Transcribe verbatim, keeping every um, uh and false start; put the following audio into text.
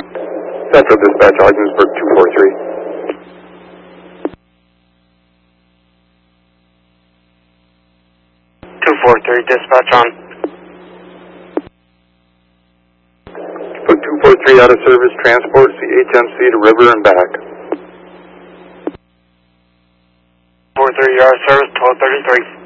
Central Dispatch, Ogdensburg two four three. two four three, dispatch on. Put two four three out of service, transport C H M C to River and back. four three, you're out of service, twelve thirty-three.